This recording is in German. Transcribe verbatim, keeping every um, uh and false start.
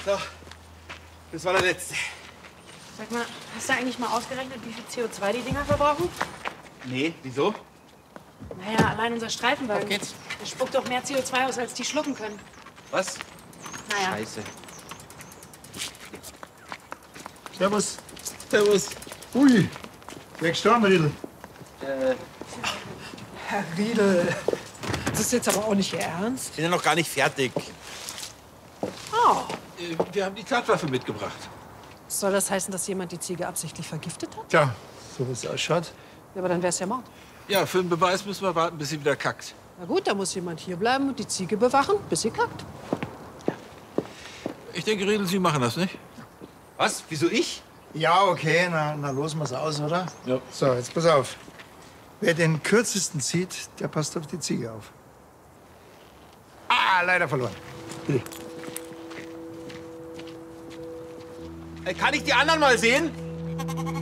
So, das war der letzte. Sag mal, hast du eigentlich mal ausgerechnet, wie viel C O zwei die Dinger verbrauchen? Nee, wieso? Naja, allein unser Streifenwagen. Auf geht's. Der spuckt doch mehr C O zwei aus, als die schlucken können. Was? Naja. Scheiße. Servus. Servus. Ui, wer gestorben, Riedel? Äh, Herr Riedel, das ist jetzt aber auch nicht Ihr Ernst. bin ja noch gar nicht fertig. Oh. Äh, Wir haben die Tatwaffe mitgebracht. Soll das heißen, dass jemand die Ziege absichtlich vergiftet hat? Tja, so wie es ausschaut. Ja, aber dann wär's ja Mord. Ja, für den Beweis müssen wir warten, bis sie wieder kackt. Na gut, da muss jemand hierbleiben und die Ziege bewachen, bis sie kackt. Ich denke, Riedel, Sie machen das, nicht? Was? Wieso ich? Ja, okay, na, na losen wir's aus, oder? Ja. So, jetzt pass auf. Wer den kürzesten zieht, der passt auf die Ziege auf. Ah, leider verloren. Bitte. Äh, Kann ich die anderen mal sehen?